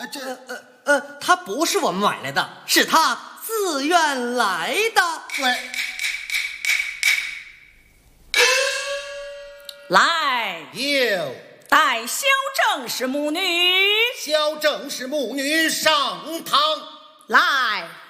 他不是我们买来的，是他自愿来的。 对， 来， 有待小正氏母女小正氏母女上堂。 来。